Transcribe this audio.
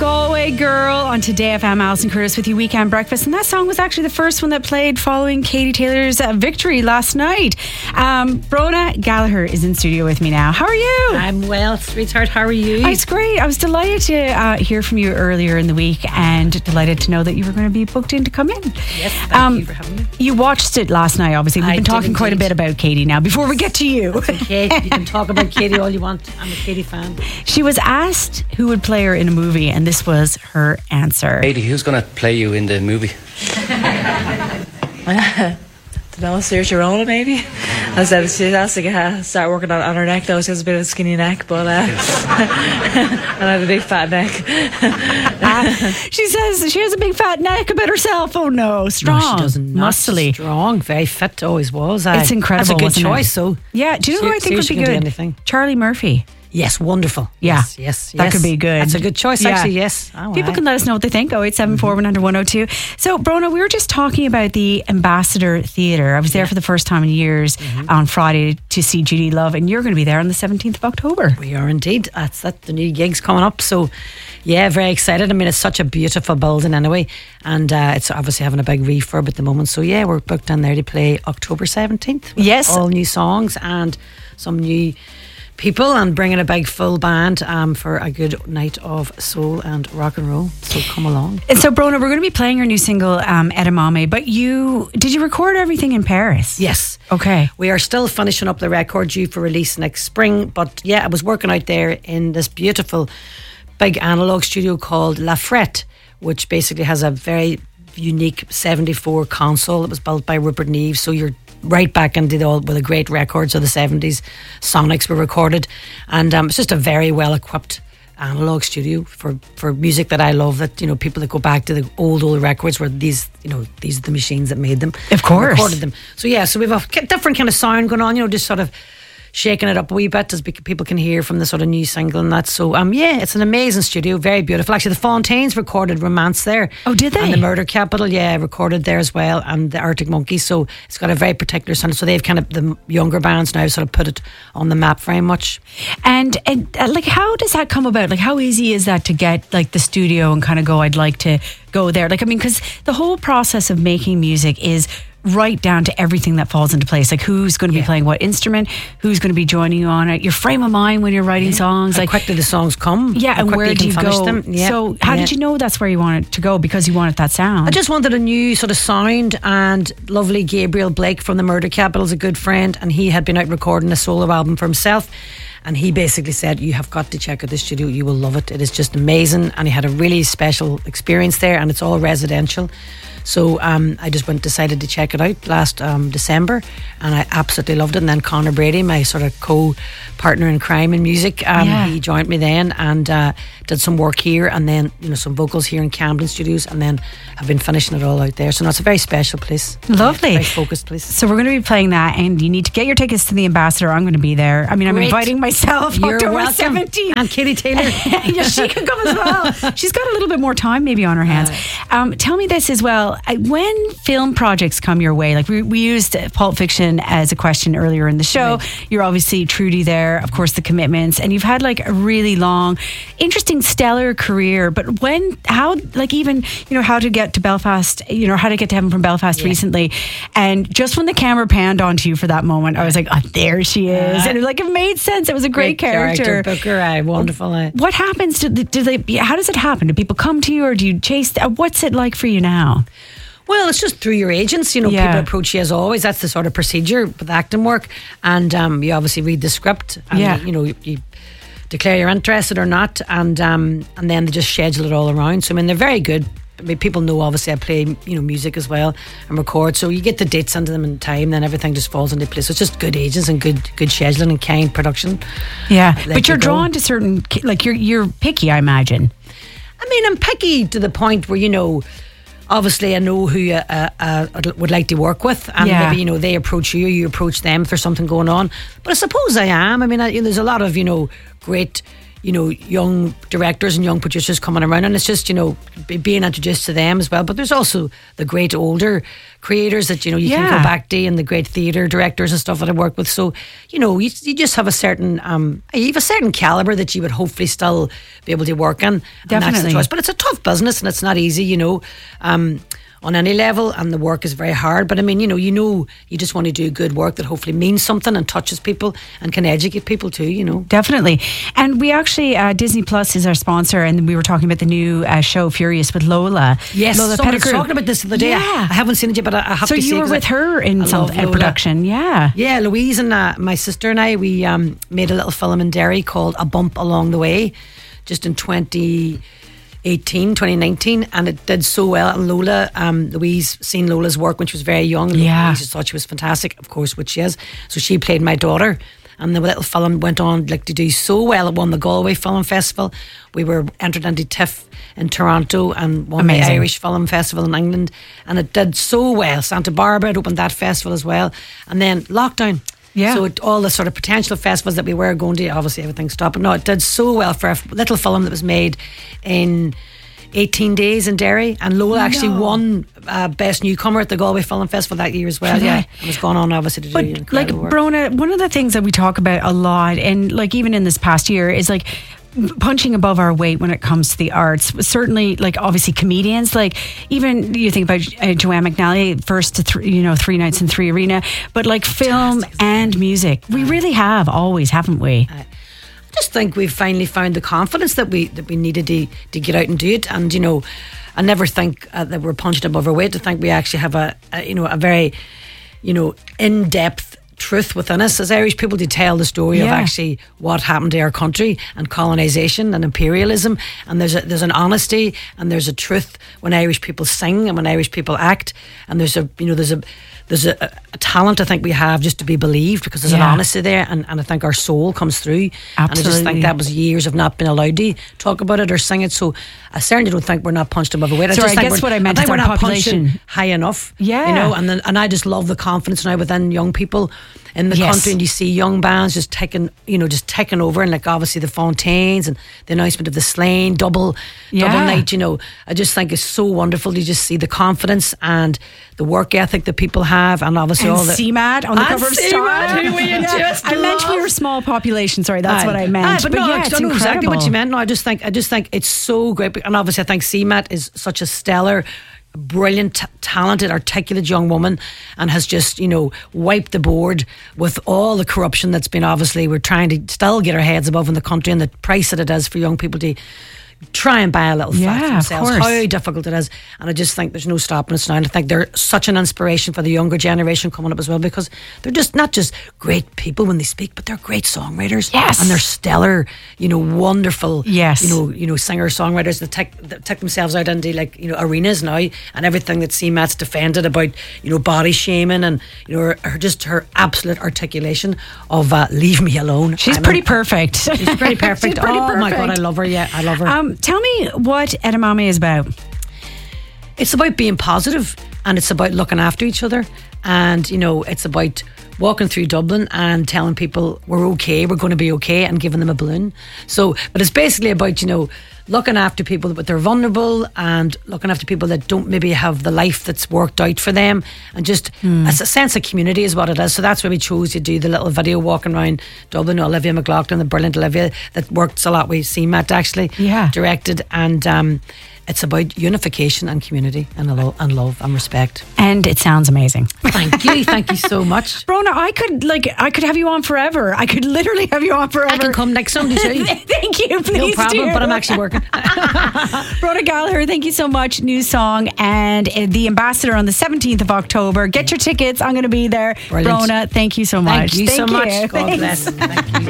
Galway Girl on Today FM. Alison Curtis with you, Weekend Breakfast. And that song was actually the first one that played following Katie Taylor's victory last night. Brona Gallagher is in studio with me now. How are you? I'm well, sweetheart. How are you? It's great. I was delighted to hear from you earlier in the week and delighted to know that you were going to be booked in to come in. Yes, thank you for having me. You watched it last night, obviously. We've been talking quite a bit about Katie now. Before we get to you. It's okay. You can talk about Katie all you want. I'm a Katie fan. She was asked who would play her in a movie, and this was her answer. Katie, who's going to play you in the movie? Don't know, Saoirse Ronan maybe. I said she has to start working on her neck though. She has a bit of a skinny neck, but and I have a big fat neck. She says she has a big fat neck about herself. Oh no, strong. No, she doesn't. Muscly. Strong, very fit, always was. It's incredible. That's a good choice, it? so. Yeah, do you know who I think would be can do good? anything. Charlie Murphy. Yes, wonderful. Yeah. Yes. That could be good. That's a good choice, actually, yes. Oh, people can let us know what they think. 0874 100 102. So, Brona, we were just talking about the Ambassador Theatre. I was there for the first time in years on Friday to see Judy Love, and you're going to be there on the 17th of October. We are indeed. That's that. The new gig's coming up. So, yeah, very excited. I mean, it's such a beautiful building anyway, and it's obviously having a big refurb at the moment. So, yeah, we're booked in there to play October 17th. Yes. All new songs and some new people, and bringing a big full band for a good night of soul and rock and roll. So come along. And so, Brona, we're going to be playing your new single, Edamame, but did you record everything in Paris? Yes. Okay. We are still finishing up the record, due for release next spring, but yeah, I was working out there in this beautiful big analog studio called La Frette, which basically has a very unique 74 console that was built by Rupert Neve. So you're right back into the great records of the 70s. Sonics were recorded, and it's just a very well equipped analog studio for music that I love, that people that go back to the old records where these are the machines that made them, of course, recorded them. So yeah, so we have a different kind of sound going on, just sort of shaking it up a wee bit, as people can hear from the sort of new single and that. So yeah, it's an amazing studio, very beautiful. Actually, the Fontaines recorded Romance there. Oh, did they? And the Murder Capital, yeah, recorded there as well, and the Arctic Monkeys. So it's got a very particular sound. So they've kind of, the younger bands now sort of put it on the map very much. And like, how does that come about? Like, how easy is that to get like the studio and kind of go, I'd like to go there? Like, I mean, because the whole process of making music is right down to everything that falls into place, like who's going to be playing what instrument, who's going to be joining you on it, your frame of mind when you're writing songs, how quickly the songs come, and where do you go them. So how did you know that's where you wanted to go, because you wanted that sound? I just wanted a new sort of sound, and lovely Gabriel Blake from the Murder Capital is a good friend, and he had been out recording a solo album for himself, and he basically said, you have got to check out this studio, you will love it, it is just amazing. And he had a really special experience there, and it's all residential. So I just decided to check it out last December, and I absolutely loved it. And then Conor Brady, my sort of co-partner in crime in music, he joined me then, and did some work here, and then some vocals here in Camden Studios, and then have been finishing it all out there. So now it's a very special place. Lovely. Very focused place. So we're going to be playing that, and you need to get your tickets to the Ambassador. I'm going to be there. I mean, I'm inviting myself. You're October welcome. 17th. And Katie Taylor. Yeah, she can come as well. She's got a little bit more time maybe on her hands. Tell me this as well. When film projects come your way, like we used Pulp Fiction as a question earlier in the show. Right. You're obviously Trudy there, of course, The Commitments, and you've had like a really long, interesting, stellar career. But how to get to Belfast, how to get to Heaven from Belfast recently, and just when the camera panned onto you for that moment, I was like, oh, there she is, and it made sense. It was a great character. Booker, wonderful. What happens? How does it happen? Do people come to you, or do you chase? What's it like for you now? Well, it's just through your agents. People approach you as always. That's the sort of procedure with acting work. And you obviously read the script. And, you declare you're interested or not. And then they just schedule it all around. So, I mean, they're very good. I mean, people know, obviously, I play, music as well and record. So you get the dates into them in time, then everything just falls into place. So it's just good agents and good scheduling and kind production. Yeah. But you're drawn to certain, like, you're picky, I imagine. I mean, I'm picky to the point where, obviously I know who I would like to work with, and maybe they approach you, you approach them if there's something going on. But I suppose I am. I mean, there's a lot of great young directors and young producers coming around, and it's just, being introduced to them as well. But there's also the great older creators that, you can go back to, and the great theatre directors and stuff that I work with. So, you just have a certain, you have a certain calibre that you would hopefully still be able to work in. Definitely. And that's the choice. But it's a tough business, and it's not easy, on any level, and the work is very hard. But I mean, you just want to do good work that hopefully means something and touches people and can educate people too, Definitely. And we actually, Disney Plus is our sponsor, and we were talking about the new show Furious with Lola. Yes, Lola someone was Pettigrew. talking about this the other day. Yeah. I haven't seen it yet, but I have so to see it. So you were with her in some Lola. production, yeah. Yeah, Louise and my sister and I, we made a little film in Derry called A Bump Along the Way, just in 2019, and it did so well. And Lola, Louise seen Lola's work when she was very young. Yeah. Louise just thought she was fantastic, of course, which she is. So she played my daughter, and the little film went on to do so well. It won the Galway Film Festival. We were entered into TIFF in Toronto and won the Irish Film Festival in England, and it did so well. Santa Barbara had opened that festival as well, and then lockdown. Yeah. So all the sort of potential festivals that we were going to, obviously everything stopped. But no, it did so well for a little film that was made in 18 days in Derry, and Lola actually won Best Newcomer at the Galway Film Festival that year as well. Yeah, it was gone on obviously to do incredible work. Brona, one of the things that we talk about a lot, and even in this past year, is punching above our weight when it comes to the arts. Certainly, obviously comedians, even you think about Joanne McNally, first to 3 nights in 3 Arena, but film and music, we really have always, haven't we? I just think we've finally found the confidence that we needed to get out and do it. And I never think that we're punching above our weight. I think we actually have a very in-depth truth within us as Irish people to tell the story of actually what happened to our country and colonisation and imperialism. And there's an honesty and there's a truth when Irish people sing and when Irish people act, and there's a talent I think we have just to be believed, because there's an honesty there, and I think our soul comes through. Absolutely. And I just think that was years of not being allowed to talk about it or sing it. So I certainly don't think we're not punched above our weight. I guess what I meant is we're our not population punching high enough. Yeah. And I just love the confidence now within young people in the country, and you see young bands just taking over, and obviously the Fontaines and the announcement of the Slane double night. I just think it's so wonderful to just see the confidence and the work ethic that people have, and obviously all the CMAT on the cover of Star. I meant we were small population. Sorry, that's what I meant. But no, I don't know exactly what you meant. No, I just think it's so great, and obviously I think CMAT is such a stellar, brilliant, talented, articulate young woman, and has just wiped the board with all the corruption that's been. Obviously we're trying to still get our heads above in the country, and the price that it is for young people to try and buy a little flat for themselves, how difficult it is. And I just think there's no stopping us now, and I think they're such an inspiration for the younger generation coming up as well, because they're just not just great people when they speak, but they're great songwriters. Yes. And they're stellar, wonderful, yes, singer-songwriters that take themselves out into arenas now, and everything that CMAT's defended about body shaming and her absolute articulation of leave me alone. She's pretty perfect. She's pretty perfect. My God, I love her. Yeah, I love her. Tell me what Edamame is about. It's about being positive, and it's about looking after each other, and it's about walking through Dublin and telling people we're okay, we're going to be okay, and giving them a balloon. So, but it's basically about looking after people but they're vulnerable, and looking after people that don't maybe have the life that's worked out for them, and just it's a sense of community is what it is. So that's why we chose to do the little video walking around Dublin. Olivia McLaughlin, the brilliant Olivia, that works a lot with CMAT actually, directed, and it's about unification and community and love and respect. And it sounds amazing. Thank you so much. Brona, I could have you on forever. I could literally have you on forever. I can come next Sunday too. Thank you, please. No problem, but I'm actually working. Brona Gallagher, thank you so much. New song and The Ambassador on the 17th of October. Get your tickets. I'm going to be there. Brilliant. Brona, thank you so much. Thank you so much. God Thanks. bless. Thank you.